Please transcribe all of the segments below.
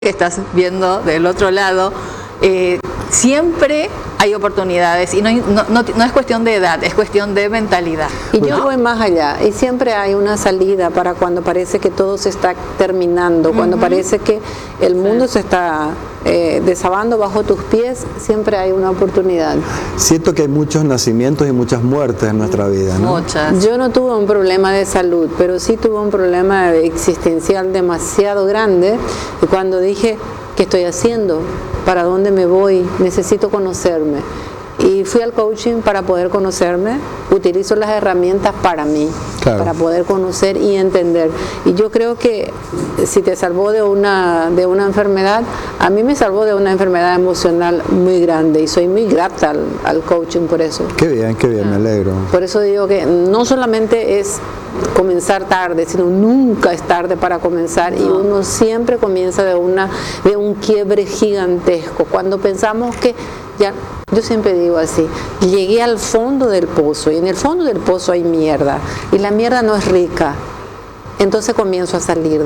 que estás viendo del otro lado, siempre hay oportunidades y no es cuestión de edad, es cuestión de mentalidad. Y yo voy más allá, y siempre hay una salida para cuando parece que todo se está terminando, cuando parece que el mundo se está desabando bajo tus pies, siempre hay una oportunidad. Siento que hay muchos nacimientos y muchas muertes en nuestra vida, ¿no? Muchas. Yo no tuve un problema de salud, pero sí tuve un problema existencial demasiado grande, y cuando dije, ¿qué estoy haciendo? ¿Para dónde me voy? Necesito conocerme. Y fui al coaching para poder conocerme. Utilizo las herramientas para mí, claro, para poder conocer y entender. Y yo creo que si te salvó de una enfermedad, a mí me salvó de una enfermedad emocional muy grande, y soy muy grata al coaching por eso. Qué bien, me alegro. Por eso digo que no solamente es comenzar tarde, sino nunca es tarde para comenzar, y uno siempre comienza de un quiebre gigantesco. Cuando pensamos que ya, yo siempre digo así, llegué al fondo del pozo, y en el fondo del pozo hay mierda, y la mierda no es rica, entonces comienzo a salir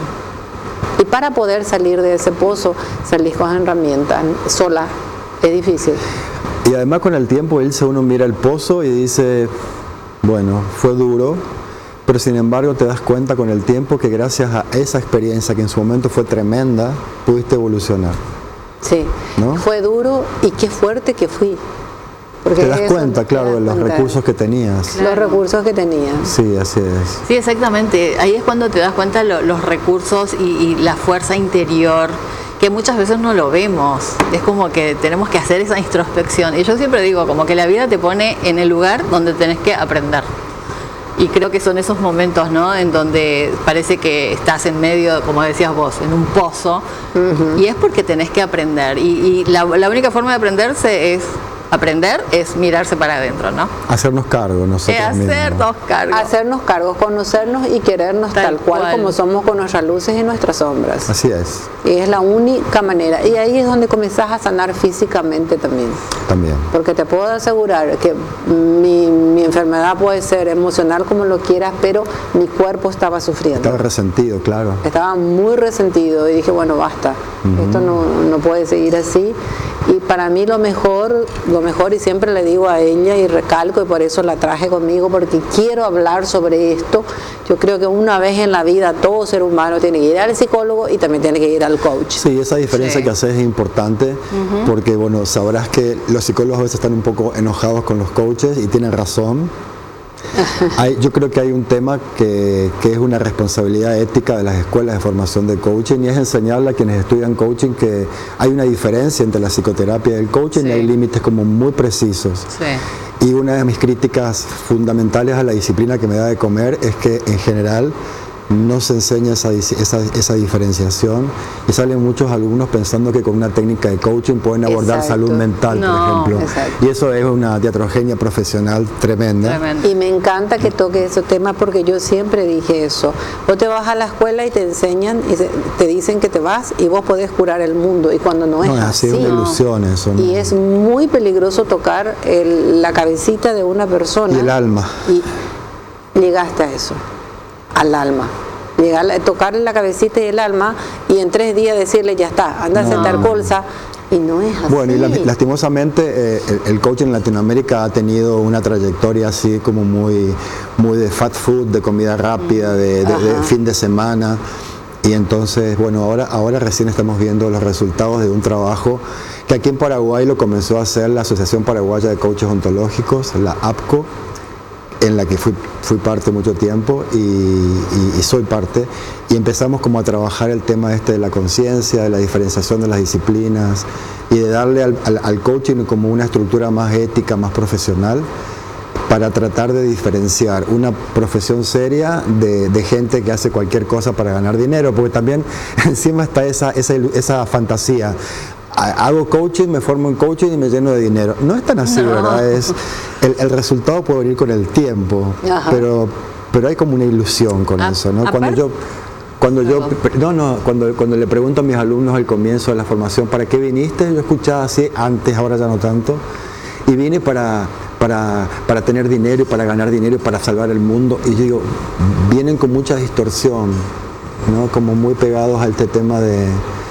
y para poder salir de ese pozo, salís con herramientas, sola, es difícil. Y además con el tiempo uno mira el pozo y dice, bueno, fue duro, pero sin embargo te das cuenta con el tiempo que gracias a esa experiencia que en su momento fue tremenda, pudiste evolucionar. Sí, ¿no? Fue duro, y qué fuerte que fui. Porque te das cuenta, claro, de los recursos que tenías. Claro. Los recursos que tenías. Sí, así es. Sí, exactamente. Ahí es cuando te das cuenta los recursos y la fuerza interior, que muchas veces no lo vemos. Es como que tenemos que hacer esa introspección. Y yo siempre digo, como que la vida te pone en el lugar donde tenés que aprender. Y creo que son esos momentos, ¿no?, en donde parece que estás en medio, como decías vos, en un pozo, y es porque tenés que aprender. Y la única forma de aprender es mirarse para adentro, ¿no? Hacernos cargo nosotros mismos. Hacernos cargo, conocernos y querernos tal cual como somos, con nuestras luces y nuestras sombras. Así es. Y es la única manera. Y ahí es donde comenzás a sanar físicamente también. Porque te puedo asegurar que mi enfermedad puede ser emocional como lo quieras, pero mi cuerpo estaba sufriendo. Estaba resentido, claro. Estaba muy resentido, y dije, bueno, basta. Esto no puede seguir así. Y para mí lo mejor, y siempre le digo a ella y recalco, y por eso la traje conmigo, porque quiero hablar sobre esto. Yo creo que una vez en la vida todo ser humano tiene que ir al psicólogo y también tiene que ir al coach. Sí, esa diferencia que haces es importante, porque bueno, sabrás que los psicólogos a veces están un poco enojados con los coaches, y tienen razón. Yo creo que hay un tema que es una responsabilidad ética de las escuelas de formación de coaching, y es enseñarle a quienes estudian coaching que hay una diferencia entre la psicoterapia y el coaching, y hay límites como muy precisos. Y una de mis críticas fundamentales a la disciplina que me da de comer es que en general no se enseña esa diferenciación, y salen muchos alumnos pensando que con una técnica de coaching pueden abordar salud mental, por ejemplo. Y eso es una diatrogenia profesional tremenda. Y me encanta que toque ese tema, porque yo siempre dije eso. Vos te vas a la escuela y te enseñan y te dicen que te vas y vos podés curar el mundo, y cuando no es así. Es una ilusión eso, ¿no? Y es muy peligroso tocar la cabecita de una persona. Y el alma. Y llegaste a eso, al alma. Tocarle la cabecita y el alma, y en 3 días decirle, ya está, anda a sentar colza, y no es así. Bueno, y lastimosamente el coaching en Latinoamérica ha tenido una trayectoria así como muy de fat food, de comida rápida, de fin de semana. Y entonces, bueno, ahora recién estamos viendo los resultados de un trabajo que aquí en Paraguay lo comenzó a hacer la Asociación Paraguaya de Coaches Ontológicos, la APCO, en la que fui parte mucho tiempo, y soy parte, y empezamos como a trabajar el tema de la conciencia, de la diferenciación de las disciplinas, y de darle al coaching como una estructura más ética, más profesional, para tratar de diferenciar una profesión seria de gente que hace cualquier cosa para ganar dinero, porque también encima está esa fantasía. Hago coaching, me formo en coaching y me lleno de dinero. No es tan así, ¿verdad? El resultado puede venir con el tiempo, pero hay como una ilusión con eso, ¿no? Cuando le pregunto a mis alumnos al comienzo de la formación, ¿para qué viniste? Yo escuchaba así antes, ahora ya no tanto, y vine para tener dinero y para ganar dinero y para salvar el mundo. Y yo digo, vienen con mucha distorsión, ¿no? Como muy pegados a este tema de